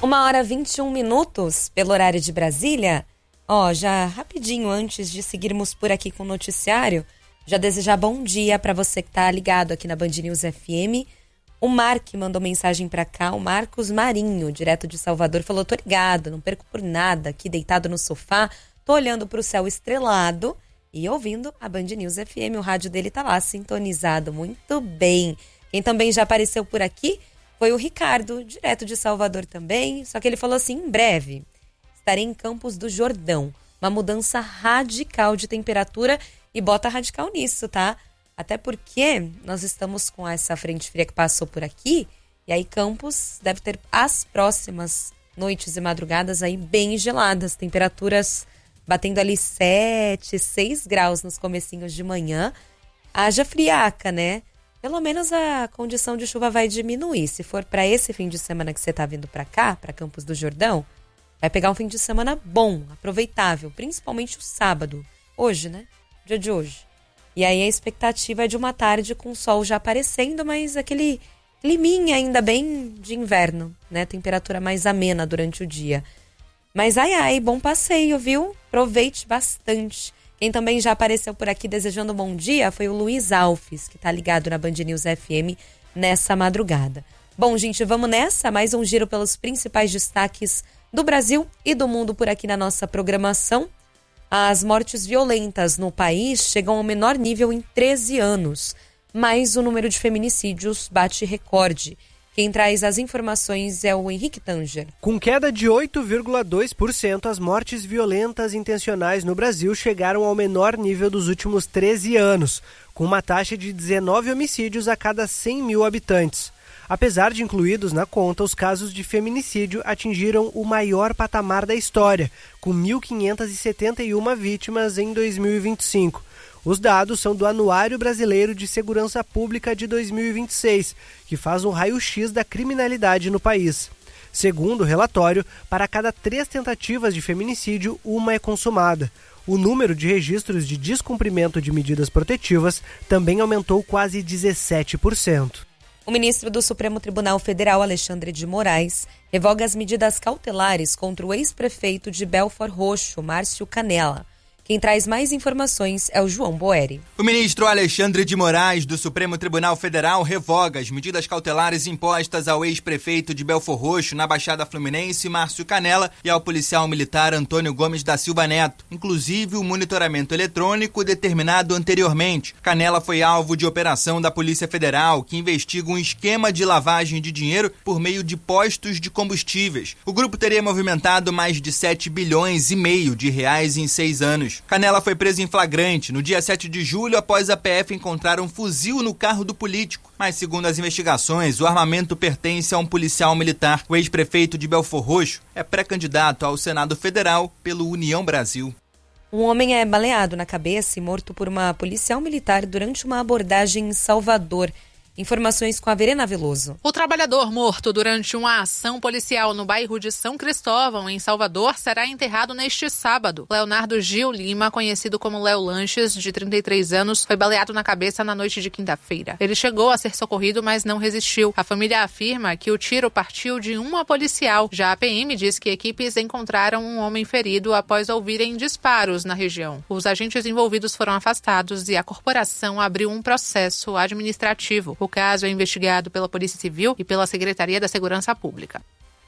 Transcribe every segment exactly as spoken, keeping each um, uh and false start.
Uma hora e vinte e um minutos pelo horário de Brasília. Ó, já rapidinho antes de seguirmos por aqui com o noticiário, já desejar bom dia para você que tá ligado aqui na Band News F M. O Mark mandou mensagem para cá, o Marcos Marinho, direto de Salvador, falou: tô ligado, não perco por nada, aqui deitado no sofá, tô olhando pro céu estrelado e ouvindo a Band News F M. O rádio dele tá lá, sintonizado, muito bem. Quem também já apareceu por aqui foi o Ricardo, direto de Salvador também, só que ele falou assim: em breve estarei em Campos do Jordão, uma mudança radical de temperatura, e bota radical nisso, tá? Até porque nós estamos com essa frente fria que passou por aqui, e aí Campos deve ter as próximas noites e madrugadas aí bem geladas, temperaturas batendo ali sete, seis graus nos comecinhos de manhã. Haja friaca, né? Pelo menos a condição de chuva vai diminuir. Se for para esse fim de semana que você tá vindo para cá, para Campos do Jordão, vai pegar um fim de semana bom, aproveitável, principalmente o sábado. Hoje, né? Dia de hoje. E aí a expectativa é de uma tarde com o sol já aparecendo, mas aquele climinha ainda bem de inverno, né? Temperatura mais amena durante o dia. Mas ai ai, bom passeio, viu? Aproveite bastante. Quem também já apareceu por aqui desejando um bom dia foi o Luiz Alves, que tá ligado na Band News F M nessa madrugada. Bom, gente, vamos nessa. Mais um giro pelos principais destaques do Brasil e do mundo por aqui na nossa programação. As mortes violentas no país chegam ao menor nível em treze anos, mas o número de feminicídios bate recorde. Quem traz as informações é o Henrique Tanger. Com queda de oito vírgula dois por cento, as mortes violentas intencionais no Brasil chegaram ao menor nível dos últimos treze anos, com uma taxa de dezenove homicídios a cada cem mil habitantes. Apesar de incluídos na conta, os casos de feminicídio atingiram o maior patamar da história, com mil quinhentas e setenta e uma vítimas em dois mil e vinte e cinco. Os dados são do Anuário Brasileiro de Segurança Pública de dois mil e vinte e seis, que faz um raio-x da criminalidade no país. Segundo o relatório, para cada três tentativas de feminicídio, uma é consumada. O número de registros de descumprimento de medidas protetivas também aumentou quase dezessete por cento. O ministro do Supremo Tribunal Federal, Alexandre de Moraes, revoga as medidas cautelares contra o ex-prefeito de Belford Roxo, Márcio Canella. Quem traz mais informações é o João Boeri. O ministro Alexandre de Moraes, do Supremo Tribunal Federal, revoga as medidas cautelares impostas ao ex-prefeito de Belford Roxo, na Baixada Fluminense, Márcio Canella, e ao policial militar Antônio Gomes da Silva Neto, inclusive o monitoramento eletrônico determinado anteriormente. Canella foi alvo de operação da Polícia Federal, que investiga um esquema de lavagem de dinheiro por meio de postos de combustíveis. O grupo teria movimentado mais de sete bilhões e meio de reais em seis anos. Canella foi preso em flagrante no dia sete de julho após a P F encontrar um fuzil no carro do político. Mas, segundo as investigações, o armamento pertence a um policial militar. O ex-prefeito de Belford Roxo é pré-candidato ao Senado Federal pelo União Brasil. Um homem é baleado na cabeça e morto por uma policial militar durante uma abordagem em Salvador. Informações com a Verena Veloso. O trabalhador morto durante uma ação policial no bairro de São Cristóvão, em Salvador, será enterrado neste sábado. Leonardo Gil Lima, conhecido como Léo Lanches, de trinta e três anos, foi baleado na cabeça na noite de quinta-feira. Ele chegou a ser socorrido, mas não resistiu. A família afirma que o tiro partiu de uma policial. Já a P M diz que equipes encontraram um homem ferido após ouvirem disparos na região. Os agentes envolvidos foram afastados e a corporação abriu um processo administrativo. O caso é investigado pela Polícia Civil e pela Secretaria da Segurança Pública.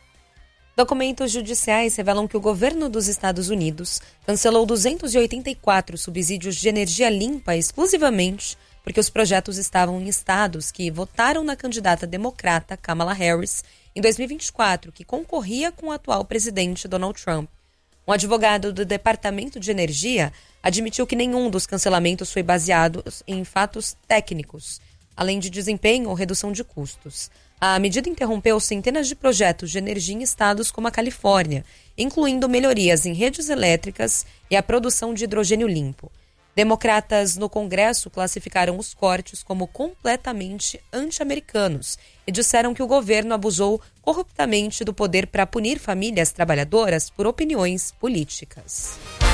Documentos judiciais revelam que o governo dos Estados Unidos cancelou duzentos e oitenta e quatro subsídios de energia limpa exclusivamente porque os projetos estavam em estados que votaram na candidata democrata Kamala Harris em dois mil e vinte e quatro, que concorria com o atual presidente Donald Trump. Um advogado do Departamento de Energia admitiu que nenhum dos cancelamentos foi baseado em fatos técnicos, além de desempenho ou redução de custos. A medida interrompeu centenas de projetos de energia em estados como a Califórnia, incluindo melhorias em redes elétricas e a produção de hidrogênio limpo. Democratas no Congresso classificaram os cortes como completamente anti-americanos e disseram que o governo abusou corruptamente do poder para punir famílias trabalhadoras por opiniões políticas.